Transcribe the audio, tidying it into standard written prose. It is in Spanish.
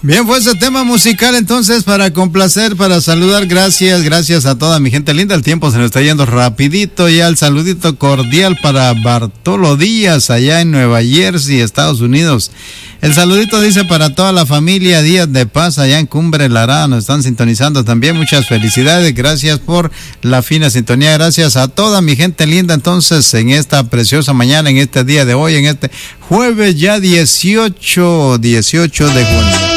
Bien, fue ese tema musical entonces para complacer, para saludar. Gracias a toda mi gente linda. El tiempo se nos está yendo rapidito. Ya el saludito cordial para Bartolo Díaz allá en Nueva Jersey, Estados Unidos. El saludito dice para toda la familia Díaz de Paz allá en Cumbre Lara. Nos están sintonizando también. Muchas felicidades. Gracias por la fina sintonía. Gracias a toda mi gente linda entonces en esta preciosa mañana, en este día de hoy, en este jueves ya 18 de junio.